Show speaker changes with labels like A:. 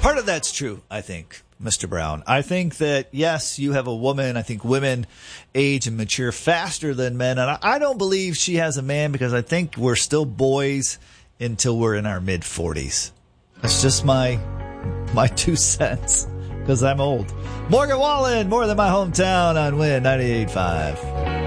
A: Part of that's true, I think, Mr. Brown. I think that, yes, you have a woman. I think women age and mature faster than men. And I don't believe she has a man because I think we're still boys until we're in our mid-40s. That's just my 2 cents because I'm old. Morgan Wallen, More Than My Hometown on Win 98.5.